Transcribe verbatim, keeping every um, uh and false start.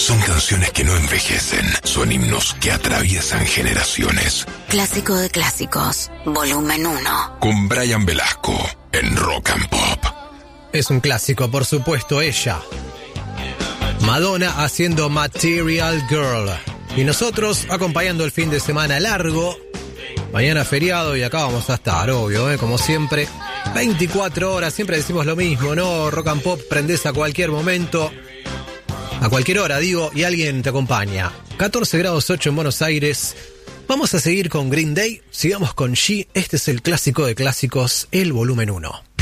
Son canciones que no envejecen, son himnos que atraviesan generaciones. Clásico de clásicos, volumen uno. Con Brian Velasco en Rock and Pop. Es un clásico, por supuesto, ella. Madonna haciendo Material Girl. Y nosotros acompañando el fin de semana largo. Mañana feriado y acá vamos a estar, obvio, ¿eh? Como siempre. veinticuatro horas, siempre decimos lo mismo, ¿no? Rock and Pop, prendés a cualquier momento. A cualquier hora, digo, y alguien te acompaña. catorce grados ocho en Buenos Aires. Vamos a seguir con Green Day. Sigamos con She. Este es el clásico de clásicos, el volumen uno.